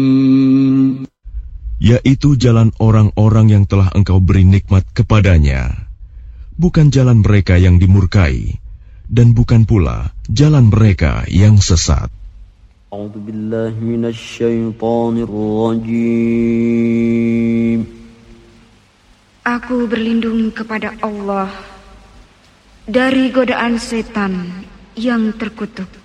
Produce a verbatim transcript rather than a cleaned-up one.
yaitu jalan orang-orang yang telah engkau beri nikmat kepadanya, bukan jalan mereka yang dimurkai, dan bukan pula jalan mereka yang sesat. A'udzu billahi minasy syaithanir rajim. Aku berlindung kepada Allah dari godaan setan yang terkutuk.